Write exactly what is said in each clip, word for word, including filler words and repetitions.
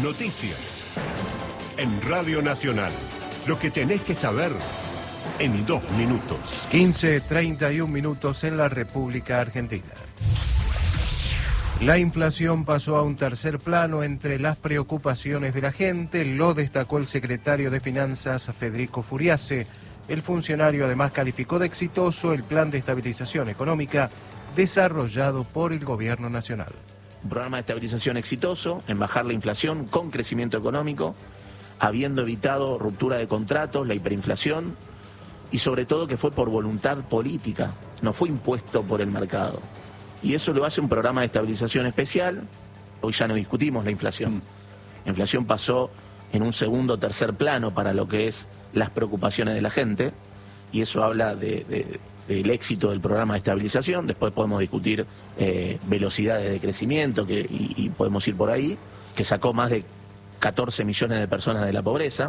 Noticias. En Radio Nacional. Lo que tenés que saber en dos minutos. quince treinta y un minutos en la República Argentina. La inflación pasó a un tercer plano entre las preocupaciones de la gente, lo destacó el secretario de Finanzas Federico Furiase. El funcionario además calificó de exitoso el plan de estabilización económica desarrollado por el gobierno nacional. Un programa de estabilización exitoso en bajar la inflación con crecimiento económico, habiendo evitado ruptura de contratos, la hiperinflación y sobre todo que fue por voluntad política, no fue impuesto por el mercado. Y eso lo hace un programa de estabilización especial. Hoy ya no discutimos la inflación. La inflación pasó en un segundo o tercer plano para lo que es las preocupaciones de la gente, y eso habla de, de, del éxito del programa de estabilización. Después podemos discutir eh, velocidades de crecimiento que, y, y podemos ir por ahí, que sacó más de catorce millones de personas de la pobreza.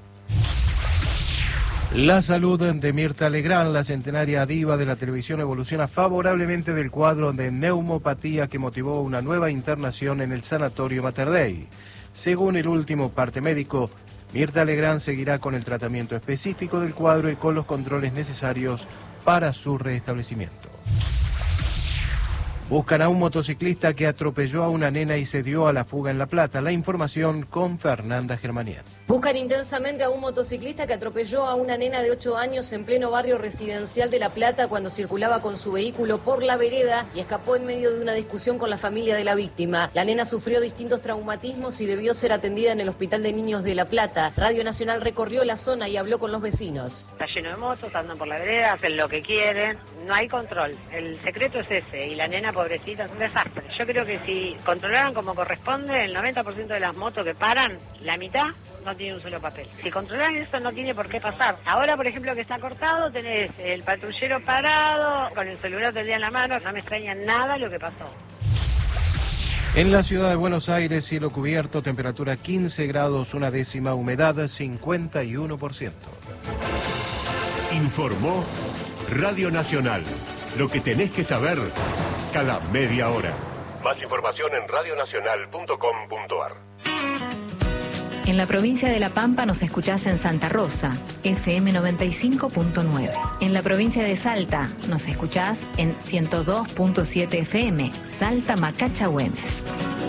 La salud de Mirta Legrand, la centenaria diva de la televisión, evoluciona favorablemente del cuadro de neumopatía que motivó una nueva internación en el Sanatorio Mater Dei. Según el último parte médico, Mirta Legrand seguirá con el tratamiento específico del cuadro y con los controles necesarios para su restablecimiento. Buscan a un motociclista que atropelló a una nena y se dio a la fuga en La Plata. La información con Fernanda Germanian. Buscan intensamente a un motociclista que atropelló a una nena de ocho años en pleno barrio residencial de La Plata cuando circulaba con su vehículo por la vereda y escapó en medio de una discusión con la familia de la víctima. La nena sufrió distintos traumatismos y debió ser atendida en el Hospital de Niños de La Plata. Radio Nacional recorrió la zona y habló con los vecinos. Está lleno de motos, andan por la vereda, hacen lo que quieren, no hay control. El secreto es ese, y la nena pobrecita es un desastre. Yo creo que si controlaran como corresponde, el noventa por ciento de las motos que paran, la mitad no tiene un solo papel. Si controlan eso, no tiene por qué pasar. Ahora, por ejemplo, que está cortado, tenés el patrullero parado, con el celular todo el día en la mano. No me extraña nada lo que pasó. En la ciudad de Buenos Aires, cielo cubierto, temperatura quince grados, una décima, humedad cincuenta y uno por ciento. Informó Radio Nacional. Lo que tenés que saber cada media hora. Más información en radio nacional punto com punto ar. En la provincia de La Pampa nos escuchás en Santa Rosa, F M noventa y cinco punto nueve. En la provincia de Salta nos escuchás en ciento dos punto siete F M, Salta Macacha Güemes.